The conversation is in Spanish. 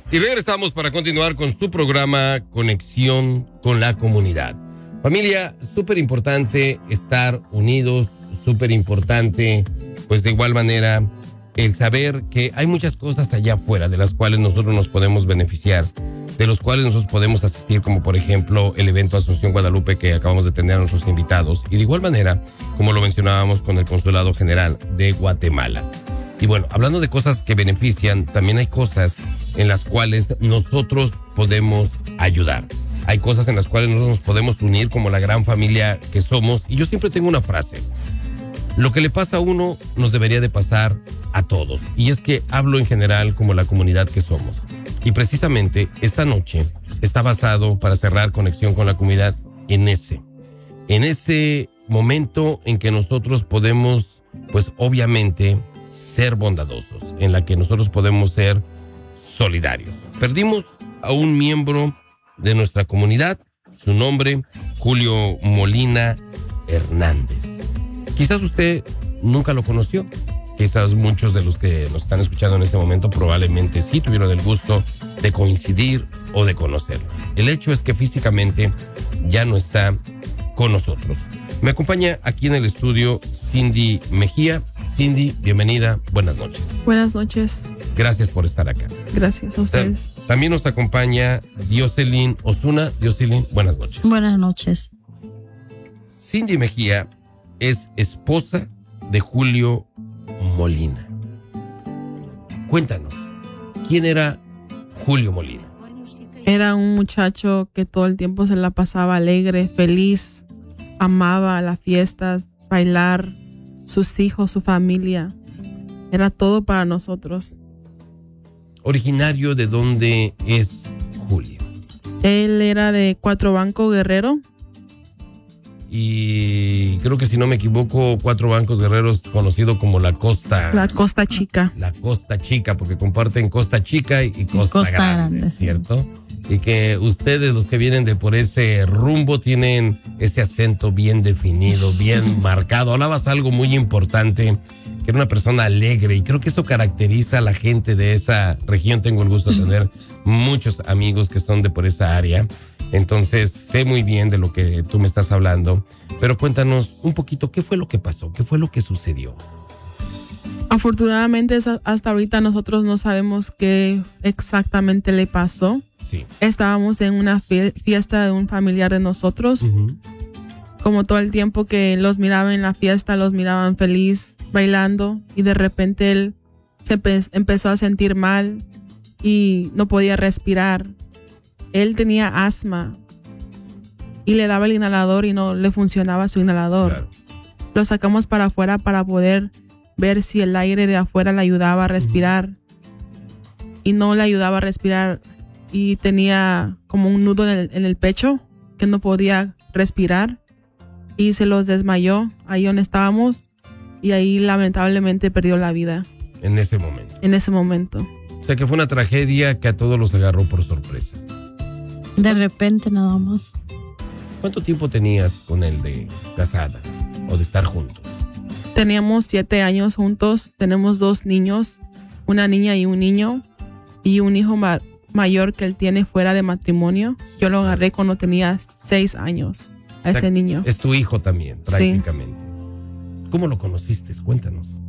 Y regresamos para continuar con su programa Conexión con la Comunidad. Familia, súper importante estar unidos, súper importante, pues de igual manera, el saber que hay muchas cosas allá afuera de las cuales nosotros nos podemos beneficiar, de los cuales nosotros podemos asistir, como por ejemplo el evento Asunción Guadalupe que acabamos de tener a nuestros invitados, y de igual manera, como lo mencionábamos con el Consulado General de Guatemala. Y bueno, hablando de cosas que benefician, también hay cosas en las cuales nosotros podemos ayudar. Hay cosas en las cuales nosotros nos podemos unir como la gran familia que somos. Y yo siempre tengo una frase: lo que le pasa a uno nos debería de pasar a todos. Y es que hablo en general como la comunidad que somos. Y precisamente esta noche está basado, para cerrar Conexión con la Comunidad, en ese momento en que nosotros podemos, pues obviamente, ser bondadosos, en la que nosotros podemos ser solidarios. Perdimos a un miembro de nuestra comunidad, su nombre, Julio Molina Hernández. Quizás usted nunca lo conoció, quizás muchos de los que nos están escuchando en este momento probablemente sí tuvieron el gusto de coincidir o de conocerlo. El hecho es que físicamente ya no está con nosotros. Me acompaña aquí en el estudio Cindy Mejía. Cindy, bienvenida, buenas noches. Buenas noches. Gracias por estar acá. Gracias a ustedes. También nos acompaña Dioselin Osuna. Dioselin, buenas noches. Buenas noches. Cindy Mejía es esposa de Julio Molina. Cuéntanos, ¿quién era Julio Molina? Era un muchacho que todo el tiempo se la pasaba alegre, feliz, amaba las fiestas, bailar, sus hijos, su familia. Era todo para nosotros. ¿Originario de dónde es Julio? Él era de Cuatro Bancos, Guerrero. Y creo que si no me equivoco, Cuatro Bancos, Guerrero es conocido como la Costa. La Costa Chica. La Costa Chica, porque comparten Costa Chica y Costa Grande, ¿cierto? Y que ustedes, los que vienen de por ese rumbo, tienen ese acento bien definido, bien marcado. Hablabas algo muy importante, que era una persona alegre, y creo que eso caracteriza a la gente de esa región. Tengo el gusto de tener muchos amigos que son de por esa área, entonces sé muy bien de lo que tú me estás hablando, pero cuéntanos un poquito, ¿qué fue lo que pasó? ¿Qué fue lo que sucedió? Afortunadamente hasta ahorita nosotros no sabemos qué exactamente le pasó. Sí. Estábamos en una fiesta de un familiar de nosotros. Uh-huh. Como todo el tiempo que los miraba en la fiesta, los miraban feliz, bailando, y de repente él se empezó a sentir mal y no podía respirar. Él tenía asma y le daba el inhalador y no le funcionaba su inhalador. Claro. Lo sacamos para afuera para poder ver si el aire de afuera le ayudaba a respirar. Uh-huh. Y no le ayudaba a respirar, y tenía como un nudo en el pecho que no podía respirar, y se los desmayó ahí donde estábamos, y ahí lamentablemente perdió la vida. En ese momento. En ese momento. O sea que fue una tragedia que a todos los agarró por sorpresa. De repente nada más. ¿Cuánto tiempo tenías con él de casada o de estar juntos? Teníamos 7 años juntos, tenemos 2 niños, una niña y un niño, y un hijo mayor que él tiene fuera de matrimonio. Yo lo agarré cuando tenía 6 años, a ese niño. Es tu hijo también, prácticamente. Sí. ¿Cómo lo conociste? Cuéntanos.